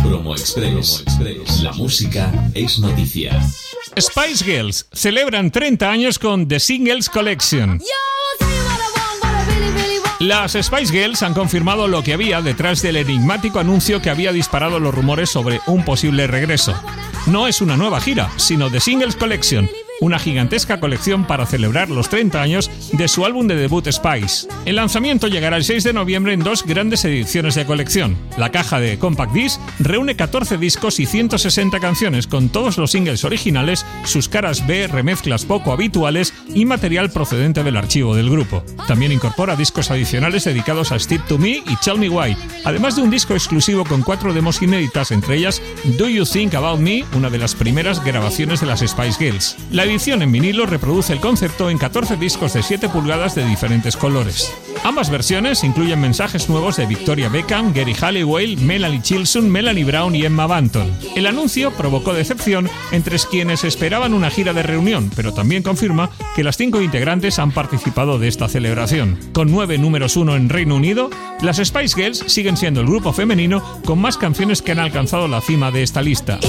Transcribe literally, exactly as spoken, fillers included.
Promo Express. La música es noticia. Spice Girls celebran treinta años con The Singles Collection. Las Spice Girls han confirmado lo que había detrás del enigmático anuncio que había disparado los rumores sobre un posible regreso. No es una nueva gira, sino The Singles Collection, una gigantesca colección para celebrar los treinta años de su álbum de debut Spice. El lanzamiento llegará el seis de noviembre en dos grandes ediciones de colección. La caja de Compact Disc reúne catorce discos y ciento sesenta canciones con todos los singles originales, sus caras B, remezclas poco habituales y material procedente del archivo del grupo. También incorpora discos adicionales dedicados a Stick to Me y Tell Me Why, además de un disco exclusivo con cuatro demos inéditas, entre ellas Do You Think About Me, una de las primeras grabaciones de las Spice Girls. La edición en vinilo reproduce el concepto en catorce discos de siete pulgadas de diferentes colores. Ambas versiones incluyen mensajes nuevos de Victoria Beckham, Geri Halliwell, Melanie Chilson, Melanie Brown y Emma Bunton. El anuncio provocó decepción entre quienes esperaban una gira de reunión, pero también confirma que las cinco integrantes han participado de esta celebración. Con nueve números uno en Reino Unido, las Spice Girls siguen siendo el grupo femenino con más canciones que han alcanzado la cima de esta lista.